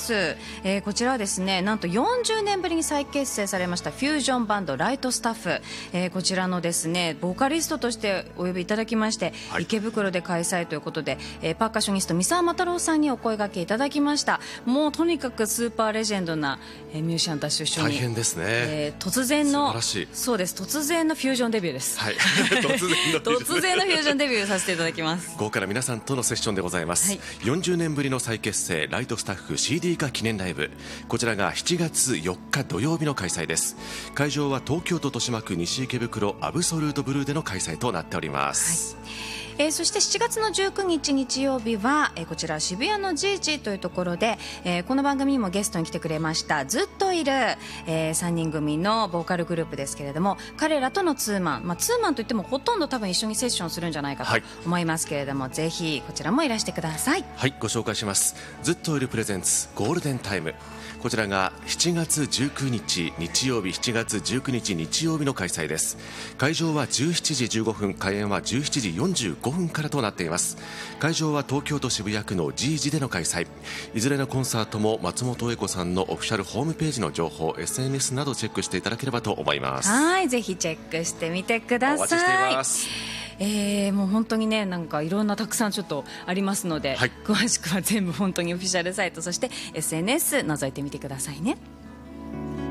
。こちらはですね、なんと40年ぶりに再結成されましたフュージョンバンドライトスタッフ、こちらのですねボーカリストとしてお呼びいただきまして、はい、池袋で開催ということで、パーカッショニスト三沢又郎さんにお声掛けいただきました。もうとにかくスーパーレジェンドな、ミュージシャンたちと一緒に大変ですね、 突然のそうです、突然のフュージョンデビューです、 はい、 突然のフュージョンデビューさせていただきます。 豪華な皆さんとのセッションでございます、はい、40年ぶりの再結成ライトスタッフ CD 化記念ライブ、こちらが7月4日土曜日の開催です。会場は東京都豊島区西池袋アブソルートブルーでの開催となっております、はい。 そして7月の19日日曜日は、こちら渋谷のジージというところで、この番組にもゲストに来てくれましたずっといる、3人組のボーカルグループですけれども、彼らとのツーマン、ツーマンといってもほとんど多分一緒にセッションするんじゃないかと思いますけれども、はい、ぜひこちらもいらしてください。 はい、ご紹介します。ずっといるプレゼンツゴールデンタイム、こちらが7月19日日曜日、7月19日日曜日の開催です。会場は17時15分、開演は17時45分からとなっています。会場は東京都渋谷区のジージでの開催。いずれのコンサートも松本英子さんのオフィシャルホームページの情報、 SNS などチェックしていただければと思います。 はい、ぜひチェックしてみてください。 お待ちしています。 もう本当にね、なんかいろんなたくさんちょっとありますので、はい、詳しくは全部本当にオフィシャルサイト、そして SNS 覗いてみてくださいね。